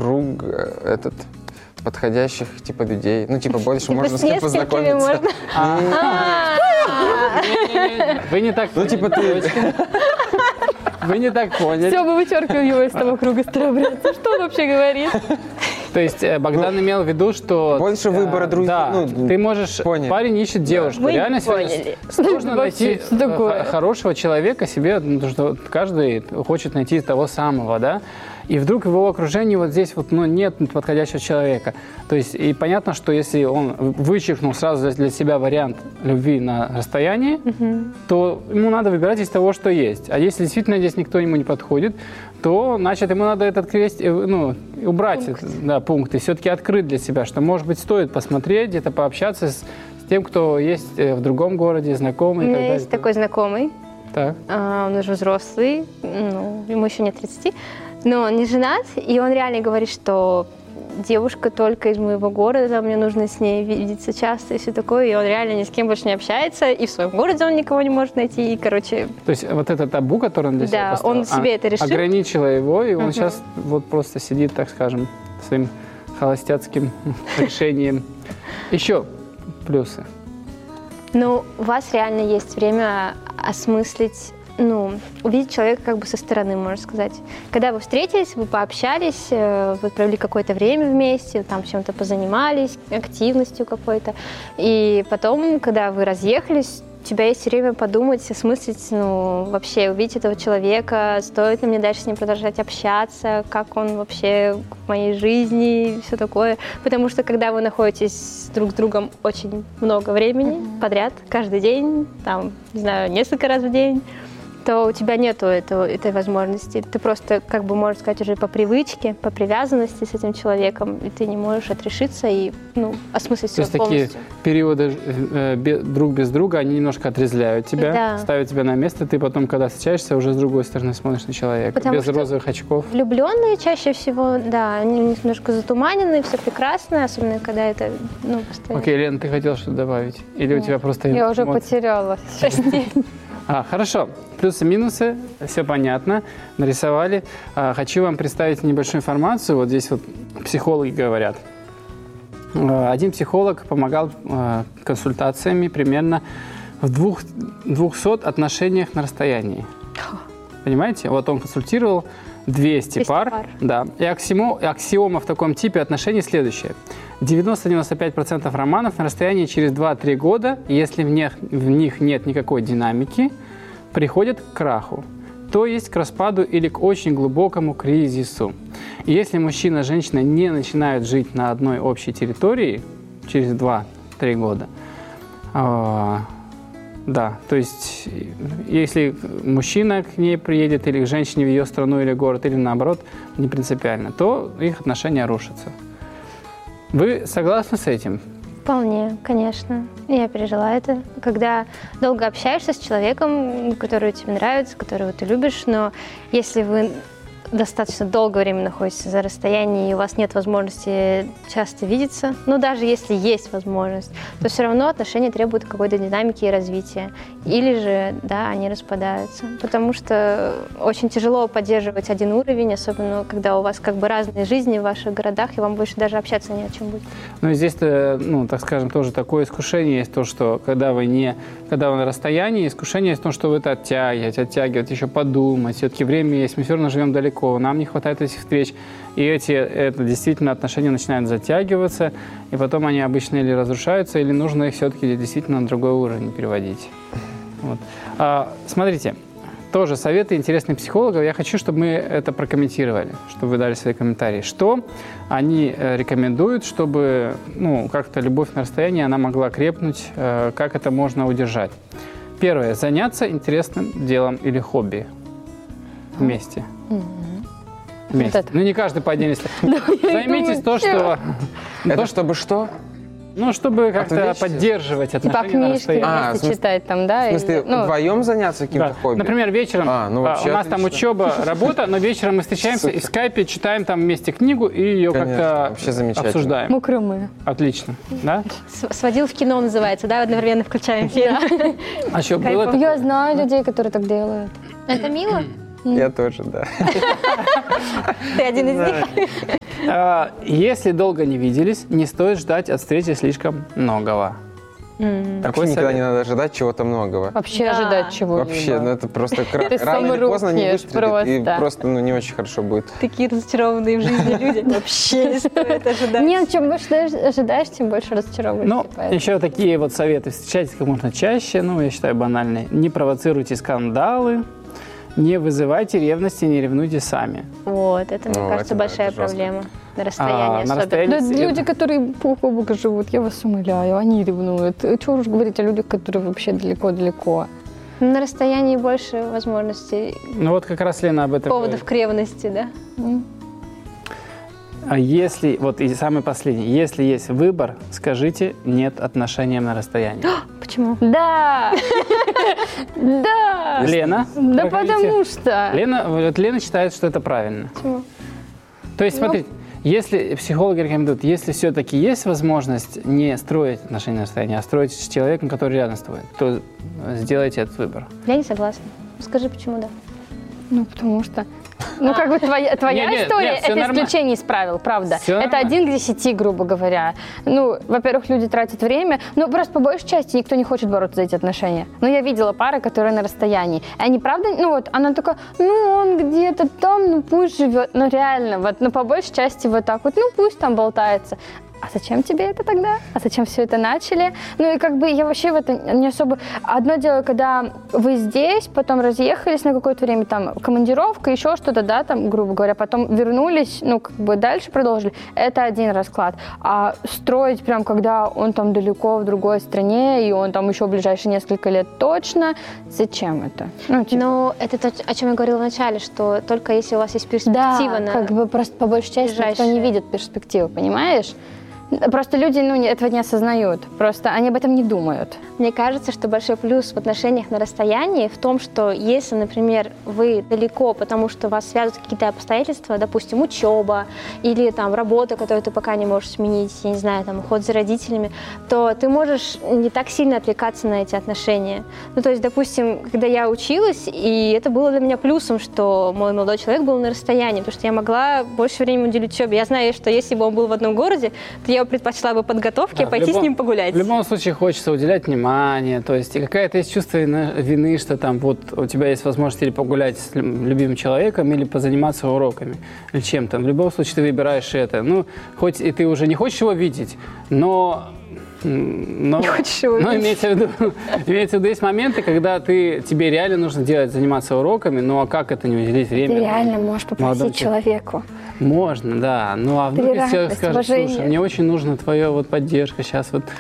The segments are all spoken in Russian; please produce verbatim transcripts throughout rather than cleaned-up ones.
круг этот подходящих типа людей. Ну, типа, больше можно с кем познакомиться. Вы не так... Ну, типа, ты... Вы не так поняли. Все, мы вычеркиваем его из того круга старообрядца. Что он вообще говорит? То есть Богдан имел в виду, что... Больше выбора других. Да, ну, ты можешь... поняли. Парень ищет девушку. Мы Реально поняли. сложно найти Что такое? хорошего человека себе, ну, что каждый хочет найти того самого, да? И вдруг в его окружении вот здесь вот, ну, нет подходящего человека. То есть и понятно, что если он вычеркнул сразу для себя вариант любви на расстоянии, угу. то ему надо выбирать из того, что есть. А если действительно здесь никто ему не подходит, то, значит, ему надо этот крест, ну, убрать пункт. Этот, да, пункт и все-таки открыть для себя, что, может быть, стоит посмотреть, где-то пообщаться с, с тем, кто есть в другом городе, знакомый. У меня и так далее. есть такой знакомый, так. а, он уже взрослый, ну, ему еще нет тридцати, но он не женат, и он реально говорит, что девушка только из моего города, мне нужно с ней видеться часто и все такое, и он реально ни с кем больше не общается, и в своем городе он никого не может найти, и, короче... То есть вот это табу, который он для себя да, поставил, он себе а, это решил. ограничила его, и он угу. сейчас вот просто сидит, так скажем, своим холостяцким решением. Еще плюсы. Ну, у вас реально есть время осмыслить, ну, увидеть человека как бы со стороны, можно сказать. Когда вы встретились, вы пообщались, вы провели какое-то время вместе, там чем-то позанимались, активностью какой-то. И потом, когда вы разъехались, у тебя есть время подумать, осмыслить, ну, вообще увидеть этого человека, стоит ли мне дальше с ним продолжать общаться, как он вообще в моей жизни и все такое. Потому что когда вы находитесь друг с другом очень много времени mm-hmm. подряд, каждый день, там, не знаю, несколько раз в день, то у тебя нету этого, этой возможности. Ты просто, как бы, можно сказать, уже по привычке, по привязанности с этим человеком, и ты не можешь отрешиться и, ну, осмыслить все полностью. То есть такие периоды э, друг без друга, они немножко отрезвляют тебя, да. ставят тебя на место, ты потом, когда встречаешься, уже с другой стороны смотришь на человека, Потому без розовых очков. Влюбленные чаще всего, да, они немножко затуманены, все прекрасно, особенно когда это, ну, постоянно. Окей, Лена, ты хотела что-то добавить? Или Нет, у тебя просто... Я уже эмоции? потеряла. А, хорошо. Плюсы-минусы, все понятно, нарисовали. А, хочу вам представить небольшую информацию. Вот здесь вот психологи говорят. А, один психолог помогал а, консультациями примерно в двух, двухсот отношениях на расстоянии. Понимаете? Вот он консультировал двести пар. пар. Да. И аксимо, аксиома в таком типе отношений следующая. девяносто-девяносто пять процентов романов на расстоянии через два-три года, если в них, в них нет никакой динамики, приходят к краху, то есть к распаду или к очень глубокому кризису. И если мужчина и женщина не начинают жить на одной общей территории через два-три года, э, да, то есть если мужчина к ней приедет или к женщине в ее страну или город, или наоборот, не принципиально, то их отношения рушатся. Вы согласны с этим? Вполне, конечно. Я пережила это. Когда долго общаешься с человеком, который тебе нравится, которого ты любишь, но если вы достаточно долгое время находитесь за расстоянием, и у вас нет возможности часто видеться, ну, даже если есть возможность, то все равно отношения требуют какой-то динамики и развития. Или же, да, они распадаются. Потому что очень тяжело поддерживать один уровень, особенно когда у вас как бы разные жизни в ваших городах, и вам больше даже общаться не о чем будет. Ну, и здесь-то, ну, так скажем, тоже такое искушение есть, то, что когда вы не, когда вы на расстоянии, искушение есть то, что вы это оттягиваете, оттягиваете, еще подумать, все-таки время есть, мы все равно живем далеко, нам не хватает этих встреч, и эти это, действительно отношения начинают затягиваться, и потом они обычно или разрушаются, или нужно их все-таки действительно на другой уровень переводить. Вот. А, смотрите, тоже советы интересных психологов. Я хочу, чтобы мы это прокомментировали, чтобы вы дали свои комментарии. Что они рекомендуют, чтобы, ну, как-то любовь на расстоянии, она могла крепнуть, как это можно удержать? Первое. Заняться интересным делом или хобби вместе. Вместе. Вот ну, не каждый по отдельности. Займитесь то, что... Это чтобы что? Ну, чтобы как-то поддерживать отношения типа на расстоянии. А, вместе смысле, читать там, да? В смысле, или, ну, вдвоем заняться каким-то да. хобби? Например, вечером а, ну, у нас отлично. там учеба, работа, но вечером мы встречаемся и в скайпе читаем там вместе книгу и ее как-то обсуждаем. Мы Крымы. Отлично, да? Сводил в кино называется, да? Одновременно включаем фильм. А что, было такое? Я знаю людей, которые так делают. Это мило? Я тоже, да. Ты один из них? А, Если долго не виделись, не стоит ждать от встречи слишком многого. М. Вообще никогда не надо ожидать чего-то многого. Вообще Да. ожидать чего-либо. Вообще, ну это просто кра- Ты рано или поздно не саморухнешь выстрелит, и просто. просто ну, не очень хорошо будет. Такие разочарованные в жизни люди вообще не стоит ожидать. Нет, чем больше ожидаешь- ожидаешь, тем больше разочаровываешься. Ну, поэтому. еще такие вот советы. Встречайтесь как можно чаще, ну, я считаю, банальные. Не провоцируйте скандалы, не вызывайте ревности, не ревнуйте сами. Вот, это, мне Ну, кажется, это да, большая это жестко. проблема. На расстоянии А, на особенно. расстоянии- Да, Если- люди, которые бок о бок живут, я вас умоляю, они ревнуют. Чего уж говорить о людях, которые вообще далеко-далеко. На расстоянии больше возможностей, Ну, вот как раз Лена об этом поводов к ревности, да? М. А если, вот и самый последний, если есть выбор, скажите «нет» отношениям на расстоянии. Почему? Да! Да! Лена? Да проходите. потому что... Лена, вот Лена считает, что это правильно. Почему? То есть, Ну. смотрите, если психологи рекомендуют, если все-таки есть возможность не строить отношения на расстоянии, а строить с человеком, который рядом с тобой, то сделайте этот выбор. Я не согласна. Скажи, почему да? Ну, потому что... Ну, как бы твоя, твоя Не, не, история, не, всё это нормально. исключение из правил, правда. Всё это нормально. один к десяти, грубо говоря. Ну, во-первых, люди тратят время. Ну, просто по большей части никто не хочет бороться за эти отношения. Ну, я видела пары, которые на расстоянии. И они, правда, ну вот, она такая, ну, он где-то там, ну, пусть живет. Ну, реально, вот, ну, по большей части вот так вот, ну, пусть там болтается. А зачем тебе это тогда? А зачем все это начали? Ну и как бы я вообще в это не особо... Одно дело, когда вы здесь, потом разъехались на какое-то время, там, командировка, еще что-то, да, там, грубо говоря, потом вернулись, ну, как бы дальше продолжили. Это один расклад. А строить прям, когда он там далеко в другой стране, и он там еще в ближайшие несколько лет точно, зачем это? Ну, типа... Но это то, о чем я говорила в начале, что только если у вас есть перспектива Да, на... как бы просто по большей части никто не ближайшее. видит перспективы, понимаешь? Просто люди, ну, не- этого не осознают. Просто они об этом не думают. Мне кажется, что большой плюс в отношениях на расстоянии в том, что если, например, вы далеко, потому что вас связывают какие-то обстоятельства, допустим, учеба или там работа, которую ты пока не можешь сменить, я не знаю, там уход за родителями, то ты можешь не так сильно отвлекаться на эти отношения. Ну, то есть, допустим, когда я училась, и это было для меня плюсом, что мой молодой человек был на расстоянии, потому что я могла больше времени уделить учебе. Я знаю, что если бы он был в одном городе, то я предпочла бы подготовке Да, и в пойти любом- с ним погулять. В любом случае хочется уделять внимание, то есть и какая-то есть чувство вины, вины, что там вот у тебя есть возможность или погулять с лю- любимым человеком, или позаниматься уроками, или чем-то. В любом случае ты выбираешь это. Ну, хоть и ты уже не хочешь его видеть, но... Но, Не хочешь его но видеть. имеется в виду, имеется в виду, есть моменты, когда ты, тебе реально нужно делать, заниматься уроками, ну а как это не уделить время? Ты реально можешь Молодому попросить человеку. Можно, да. Ну а вдруг если человек Толерантность, скажет, уважение. слушай, мне очень нужна твоя вот поддержка сейчас вот.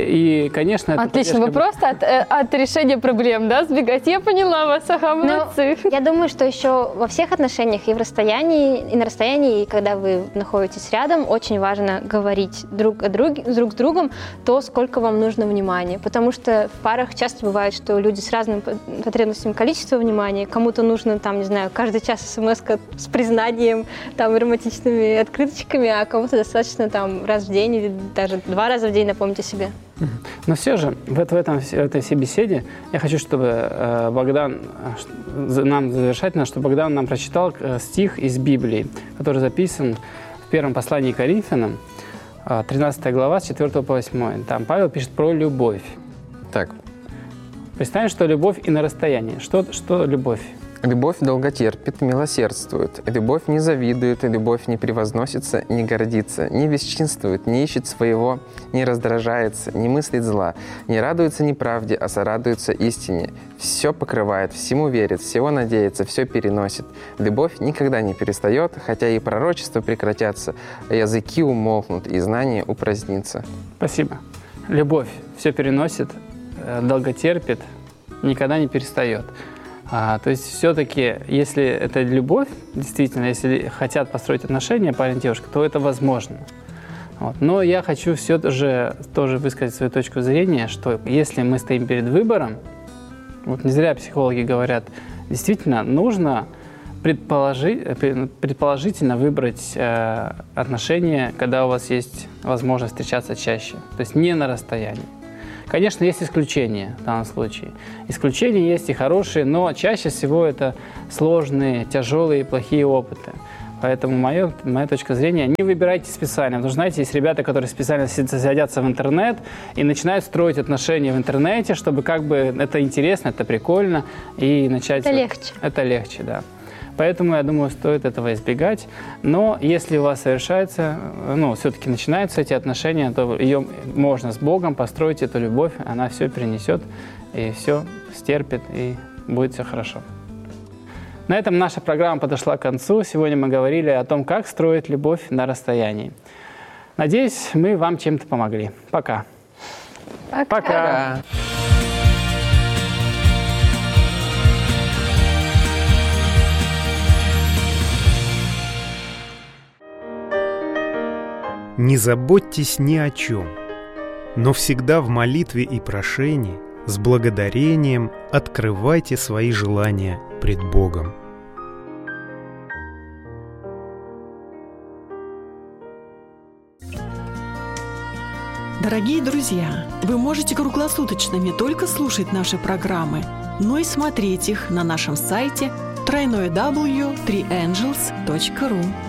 И, конечно, это Отлично, вы просто от, э, от решения проблем, да, сбегать? Я поняла вас, ага, Ну, молодцы. я думаю, что еще во всех отношениях, и в расстоянии, и на расстоянии, и когда вы находитесь рядом, очень важно говорить друг, о друге, друг с другом то, сколько вам нужно внимания. Потому что в парах часто бывает, что люди с разным по- потребностями количества внимания, кому-то нужно, там, не знаю, каждый час смс с признанием, там, романтичными открыточками, а кому-то достаточно там раз в день или даже два раза в день напомнить о себе. Но все же в, это- в, этом, в этой всей беседе я хочу, чтобы э, Богдан, э, ш- за- нам завершательно, чтобы Богдан нам прочитал э, стих из Библии, который записан в первом послании к Коринфянам, э, тринадцатая глава, с четвёртого по восьмой. Там Павел пишет про любовь. Так, Представим, что любовь и на расстоянии. Что, что любовь? любовь долготерпит, милосердствует, любовь не завидует, любовь не превозносится, не гордится, не бесчинствует, не ищет своего, не раздражается, не мыслит зла, не радуется неправде, а сорадуется истине. Все покрывает, всему верит, всего надеется, все переносит. Любовь никогда не перестает, хотя и пророчества прекратятся, а языки умолкнут, и знание упразднится. Спасибо. Любовь все переносит, э, долготерпит, никогда не перестает. А, то есть все-таки, если это любовь, действительно, если хотят построить отношения парень и девушка, то это возможно. Вот. Но я хочу все же тоже высказать свою точку зрения, что если мы стоим перед выбором, вот не зря психологи говорят, действительно нужно предположи- предположительно выбрать э, отношения, когда у вас есть возможность встречаться чаще, то есть не на расстоянии. Конечно, есть исключения в данном случае. Исключения есть и хорошие, но чаще всего это сложные, тяжелые, плохие опыты. Поэтому моё, моя точка зрения, не выбирайте специально. Потому что, знаете, есть ребята, которые специально садятся в интернет и начинают строить отношения в интернете, чтобы как бы это интересно, это прикольно, и начать... Это легче. Это легче, да. Поэтому, я думаю, стоит этого избегать. Но если у вас совершается, ну, все-таки начинаются эти отношения, то ее можно с Богом построить, эту любовь, она все перенесет, и все стерпит, и будет все хорошо. На этом наша программа подошла к концу. Сегодня мы говорили о том, как строить любовь на расстоянии. Надеюсь, мы вам чем-то помогли. Пока. Пока. Пока. Не заботьтесь ни о чем, но всегда в молитве и прошении с благодарением открывайте свои желания пред Богом. Дорогие друзья, вы можете круглосуточно не только слушать наши программы, но и смотреть их на нашем сайте дабл ю дабл ю дабл ю точка три энджелс точка ру.